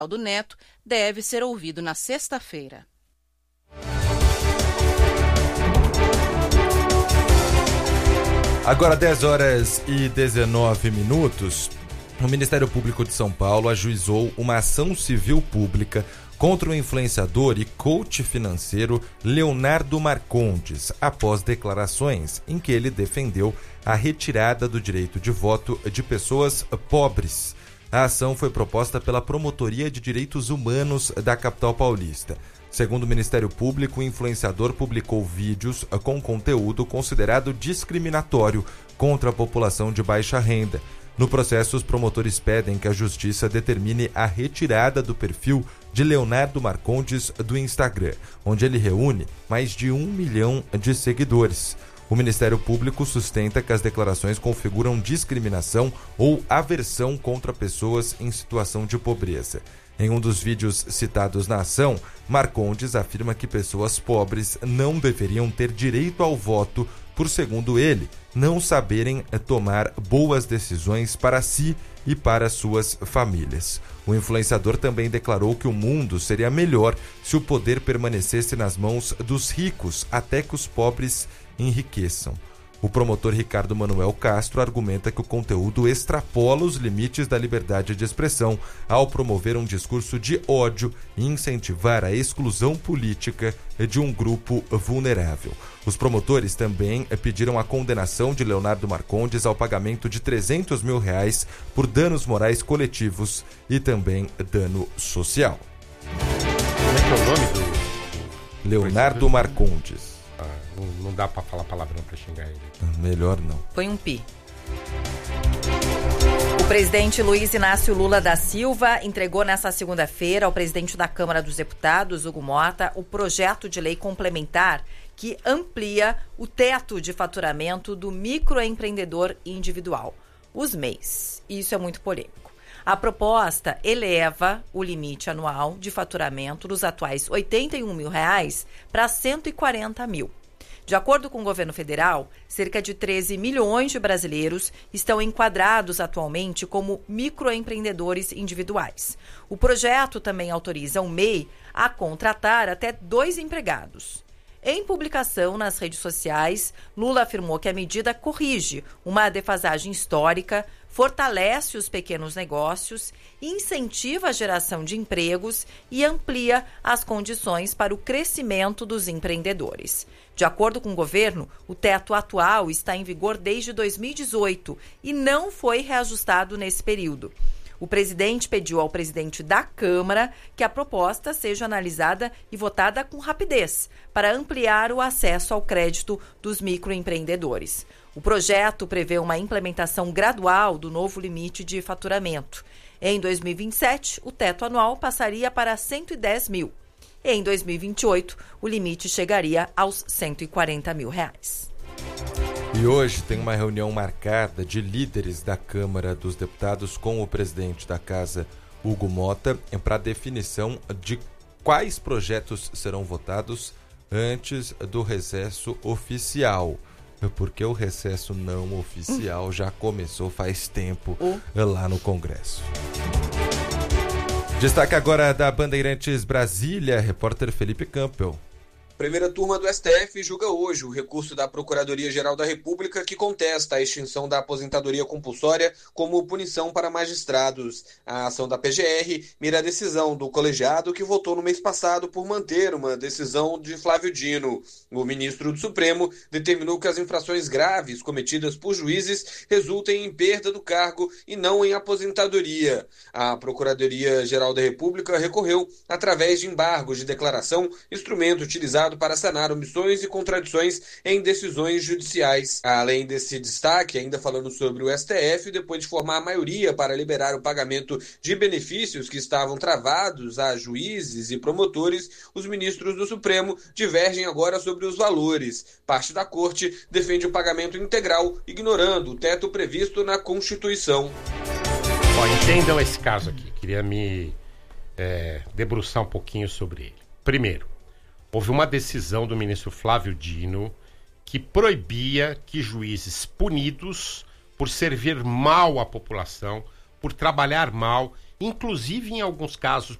do Neto deve ser ouvido na sexta-feira. Agora 10h19, o Ministério Público de São Paulo ajuizou uma ação civil pública contra o influenciador e coach financeiro Leonardo Marcondes, após declarações em que ele defendeu a retirada do direito de voto de pessoas pobres. A ação foi proposta pela Promotoria de Direitos Humanos da capital paulista. Segundo o Ministério Público, o influenciador publicou vídeos com conteúdo considerado discriminatório contra a população de baixa renda. No processo, os promotores pedem que a Justiça determine a retirada do perfil de Leonardo Marcondes do Instagram, onde ele reúne mais de 1 milhão de seguidores. O Ministério Público sustenta que as declarações configuram discriminação ou aversão contra pessoas em situação de pobreza. Em um dos vídeos citados na ação, Marcondes afirma que pessoas pobres não deveriam ter direito ao voto por, segundo ele, não saberem tomar boas decisões para si e para suas famílias. O influenciador também declarou que o mundo seria melhor se o poder permanecesse nas mãos dos ricos até que os pobres enriqueçam. O promotor Ricardo Manuel Castro argumenta que o conteúdo extrapola os limites da liberdade de expressão ao promover um discurso de ódio e incentivar a exclusão política de um grupo vulnerável. Os promotores também pediram a condenação de Leonardo Marcondes ao pagamento de R$300 mil por danos morais coletivos e também dano social. Como é que é o nome do Leonardo Marcondes. Não dá pra falar palavrão pra xingar ele. Melhor não. Põe um pi. O presidente Luiz Inácio Lula da Silva entregou nesta segunda-feira ao presidente da Câmara dos Deputados, Hugo Mota, o projeto de lei complementar que amplia o teto de faturamento do microempreendedor individual, os MEIs. Isso é muito polêmico. A proposta eleva o limite anual de faturamento dos atuais R$81 mil para R$140 mil. De acordo com o governo federal, cerca de 13 milhões de brasileiros estão enquadrados atualmente como microempreendedores individuais. O projeto também autoriza o MEI a contratar até 2 empregados. Em publicação nas redes sociais, Lula afirmou que a medida corrige uma defasagem histórica, fortalece os pequenos negócios, incentiva a geração de empregos e amplia as condições para o crescimento dos empreendedores. De acordo com o governo, o teto atual está em vigor desde 2018 e não foi reajustado nesse período. O presidente pediu ao presidente da Câmara que a proposta seja analisada e votada com rapidez para ampliar o acesso ao crédito dos microempreendedores. O projeto prevê uma implementação gradual do novo limite de faturamento. Em 2027, o teto anual passaria para R$110 mil. E em 2028, o limite chegaria aos R$140 mil. E hoje tem uma reunião marcada de líderes da Câmara dos Deputados com o presidente da Casa, Hugo Mota, para definição de quais projetos serão votados antes do recesso oficial. Porque o recesso não oficial já começou faz tempo lá no Congresso. Destaque agora da Bandeirantes Brasília, repórter Felipe Campbell. Primeira turma do STF julga hoje o recurso da Procuradoria-Geral da República que contesta a extinção da aposentadoria compulsória como punição para magistrados. A ação da PGR mira a decisão do colegiado que votou no mês passado por manter uma decisão de Flávio Dino. O ministro do Supremo determinou que as infrações graves cometidas por juízes resultem em perda do cargo e não em aposentadoria. A Procuradoria-Geral da República recorreu através de embargos de declaração, instrumento utilizado para sanar omissões e contradições em decisões judiciais. Além desse destaque, ainda falando sobre o STF, depois de formar a maioria para liberar o pagamento de benefícios que estavam travados a juízes e promotores, os ministros do Supremo divergem agora sobre os valores. Parte da corte defende o pagamento integral, ignorando o teto previsto na Constituição. Entendam esse caso aqui. Queria me debruçar um pouquinho sobre ele. Primeiro, houve uma decisão do ministro Flávio Dino que proibia que juízes punidos por servir mal à população, por trabalhar mal inclusive em alguns casos